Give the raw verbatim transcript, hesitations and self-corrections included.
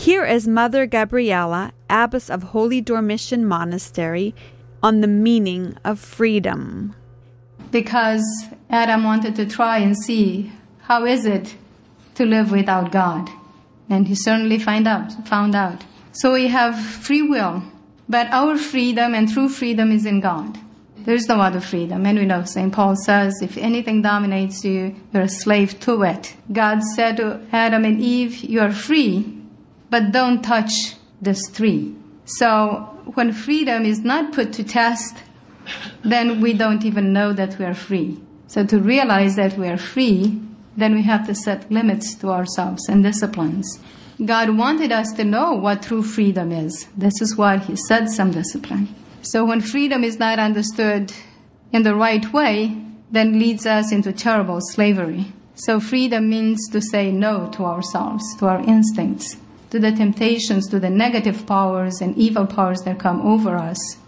Here is Mother Gabriela, Abbess of Holy Dormition Monastery, on the meaning of freedom. Because Adam wanted to try and see how is it to live without God. And he certainly find out, found out. So we have free will, but our freedom and true freedom is in God. There's no other freedom. And we know Saint Paul says, if anything dominates you, you're a slave to it. God said to Adam and Eve, you are free, but don't touch this tree. So when freedom is not put to test, then we don't even know that we are free. So to realize that we are free, then we have to set limits to ourselves and disciplines. God wanted us to know what true freedom is. This is why he set some discipline. So when freedom is not understood in the right way, then leads us into terrible slavery. So freedom means to say no to ourselves, to our instincts, to the temptations, to the negative powers and evil powers that come over us.